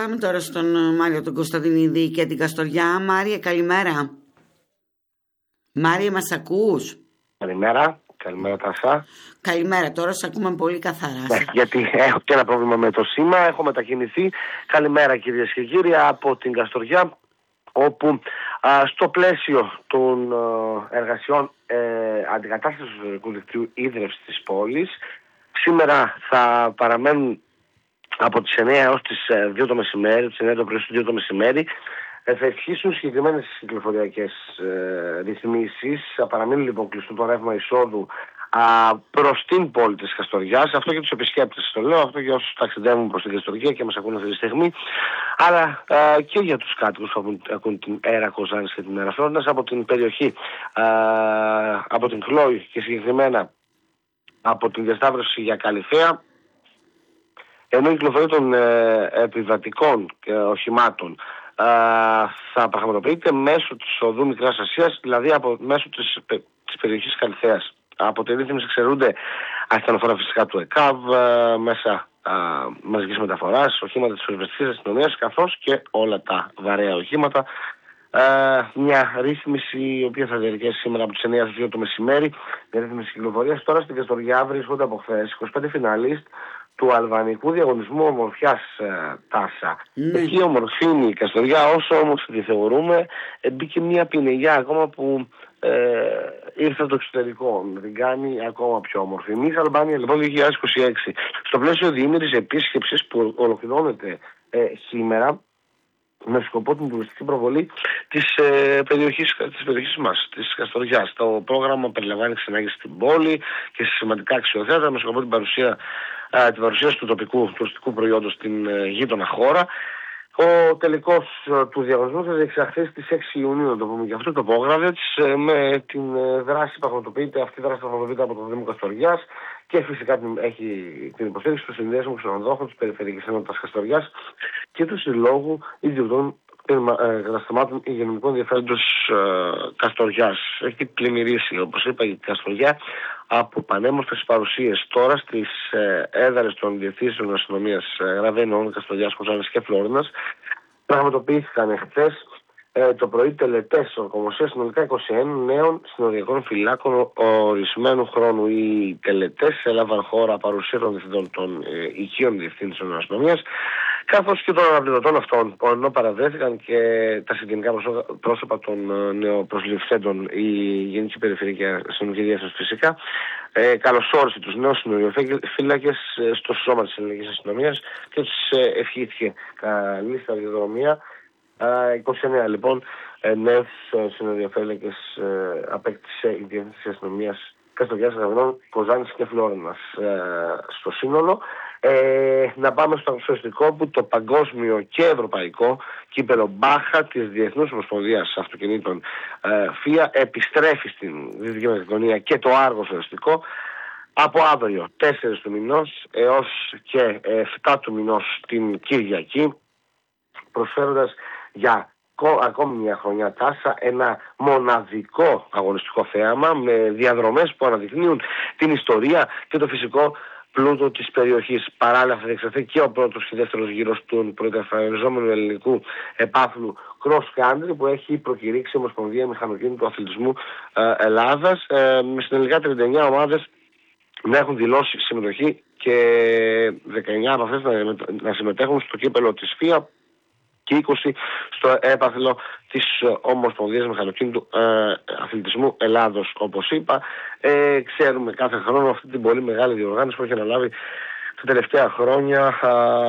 πάμε τώρα στον Μάριο τον Κωνσταντινίδη και την Καστοριά. Μάρια, καλημέρα. Μάρια, μας ακούς? Καλημέρα. Καλημέρα, Τάσα. Καλημέρα, τώρα σε ακούμε πολύ καθαρά. Ναι, γιατί έχω και ένα πρόβλημα με το σήμα. Έχω μετακινηθεί. Καλημέρα, κυρίες και κύριοι, από την Καστοριά, όπου στο πλαίσιο των εργασιών αντικατάστασης του οδικού δικτύου ίδρυυσης της πόλης, σήμερα θα παραμένουν από τις 9 έως τις 2 το μεσημέρι, τις 9 το πρωί στις 2 το μεσημέρι, θα ισχύσουν συγκεκριμένες κυκλοφοριακές ρυθμίσεις. Θα παραμείνει λοιπόν κλειστό το ρεύμα εισόδου προς την πόλη της Καστοριάς. Αυτό για τους επισκέπτες το λέω, αυτό για όσους ταξιδεύουν προς την Καστοριά και μας ακούν αυτή τη στιγμή, αλλά και για τους κάτοικους που ακούν την Έρα Κοζάνης και την Έρα Φλόρινας από την περιοχή, από την Χλόη και συγκεκριμένα από την διασταύρωση για Καλυθέα, ενώ η κυκλοφορία των επιβατικών οχημάτων θα πραγματοποιείται μέσω της οδού Μικράς Ασίας, δηλαδή μέσω της περιοχής Καλυθέας. Από τη ρύθμιση εξαιρούνται ασθενοφόρα φυσικά του ΕΚΑΒ, μέσα μαζικής μεταφοράς, οχήματα της πυροσβεστικής αστυνομίας, καθώς και όλα τα βαρέα οχήματα. Μια ρύθμιση η οποία θα διαρκέσει σήμερα από τις 9 στις 2 το μεσημέρι. Μια ρύθμιση κυκλοφορίας. Τώρα στην Καστοριά βρίσκονται από χθες 25 φιναλίστ του αλβανικού διαγωνισμού ομορφιάς, Τάσα. Εκεί ομορφύνει η Καστοριά, όσο όμως τη θεωρούμε, μπήκε μια πινελιά ακόμα που ήρθε από το εξωτερικό, την κάνει ακόμα πιο όμορφη. Μης Αλμπάνια λοιπόν 2026. Στο πλαίσιο διήμερης επίσκεψης που ολοκληρώνεται σήμερα, με σκοπό την τουριστική προβολή της περιοχής μας, της Καστοριάς. Το πρόγραμμα περιλαμβάνει ξενάγηση στην πόλη και σε σημαντικά αξιοθέατα με σκοπό την παρουσίαση του τοπικού τουριστικού προϊόντος στην γείτονα χώρα. Ο τελικός του διαγωνισμού θα διεξαχθεί στις 6 Ιουνίου, να το πούμε και αυτό, το πρόγραμμα με την δράση που πραγματοποιείται. Αυτή η δράση πραγματοποιείται από το Δήμο Καστοριάς και φυσικά έχει την υποστήριξη του Συνδέσμου Ξενοδόχων της Περιφερειακής Ενότητας Καστοριάς και του Συλλόγου Ιδιωτών Καταστημάτων Υγειονομικών Ενδιαφέροντος Καστοριάς. Έχει πλημμυρίσει, όπως είπα, η Καστοριά από πανέμορφες παρουσίες. Τώρα στις έδρες των διευθύνσεων αστυνομίας Ραβαίνων, Καστοριάς, Κοζάνης και Φλόρινας πραγματοποιήθηκαν χθες το πρωί τελετές ορκομοσίας συνολικά 21 νέων συνοριακών φυλάκων ορισμένου χρόνου. Οι τελετές έλαβαν χώρα παρουσία των διευθυντών των οικείων διευθύνσεων αστυνομίας, καθώς και των αναπληρωτών αυτών, ενώ παραδέθηκαν και τα συγγενικά πρόσωπα των νεοπροσληφθέντων η Γενική Περιφερειακή Αστυνομική Διεύθυνση φυσικά. Καλωσόρισε τους νέους συνοριοφύλακες στο σώμα της Ελληνικής Αστυνομίας και τους ευχήθηκε καλή σταδιοδρομία. 29 λοιπόν νέους συνοριοφύλακες απέκτησε η Διεύθυνση Αστυνομίας Καστοριάς, Ραβαίνων, Κοζάνης και Φλόρινας στο σύνολο. Να πάμε στο αγωνιστικό που το παγκόσμιο και ευρωπαϊκό κύπελο Μπάχα της Διεθνούς Ομοσπονδίας Αυτοκινήτων ΦΙΑ επιστρέφει στην Δυτική Μακεδονία και το Άργος αγωνιστικό από αύριο 4 του μηνός έως και 7 του μηνός την Κυριακή, προσφέροντας για ακόμη μια χρονιά, Τάσα, ένα μοναδικό αγωνιστικό θέαμα με διαδρομές που αναδεικνύουν την ιστορία και το φυσικό πλούτο της περιοχής. Παράλληλα θα διεξαχθεί και ο πρώτος και δεύτερος γύρος του πρωτοεμφανιζόμενου ελληνικού επάθλου cross country που έχει προκηρύξει η Ομοσπονδία Μηχανοκίνητου Αθλητισμού Ελλάδας, με συνολικά 39 ομάδες να έχουν δηλώσει συμμετοχή και 19 από αυτές να συμμετέχουν στο κύπελο της ΦΙΑ και 20 στο έπαθλο της Ομοσπονδίας Μηχανοκίνητου Αθλητισμού Ελλάδος. Όπως είπα, ξέρουμε κάθε χρόνο αυτή την πολύ μεγάλη διοργάνωση που έχει αναλάβει τα τελευταία χρόνια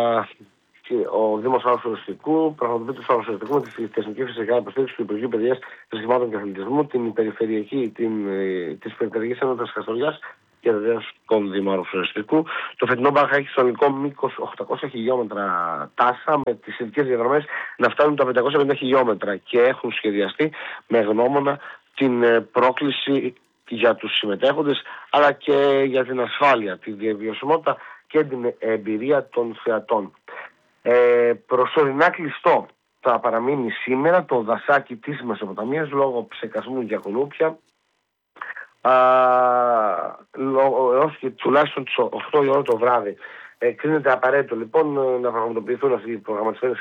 ο Δήμος Άργος Αγωνιστικού, πραγματοποιεί του Άργους Αγωνιστικού με τη τεχνική φυσικά υποστήριξη του Υπουργείου Παιδείας, Θρησκευμάτων και Αθλητισμού, την Περιφερειακή της Περιφερειακής Ενότητας Καστοριάς και βεβαίως τον Δήμο Άργους Αγωνιστικού. Το φετινό Μπάχα έχει συνολικό μήκος 800 χιλιόμετρα, Τάσα, με τις ειδικές διαδρομές να φτάνουν τα 550 χιλιόμετρα και έχουν σχεδιαστεί με γνώμονα την πρόκληση για τους συμμετέχοντες αλλά και για την ασφάλεια, τη διαβιωσιμότητα και την εμπειρία των θεατών. Προσωρινά κλειστό θα παραμείνει σήμερα το δασάκι της Μεσοποταμίας λόγω ψεκασμού για κουνούπια έως και τουλάχιστον τις 8 η ώρα το βράδυ. Κρίνεται απαραίτητο λοιπόν να πραγματοποιηθούν αυτοί οι προγραμματισμένοι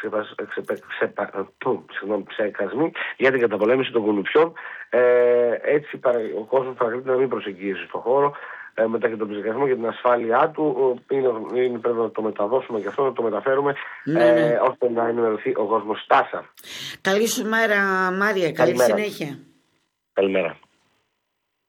ψεκασμοί για την καταπολέμηση των κουνουπιών. Έτσι ο κόσμος παρακαλείται να μην προσεγγίσει στον χώρο μετά και τον ψεκασμό για την ασφάλειά του. Πρέπει να το μεταδώσουμε και αυτό, να το μεταφέρουμε ώστε να ενημερωθεί ο κόσμος. Στάσα. Καλή σου μέρα, Μάρια. Καλή συνέχεια. Καλημέρα.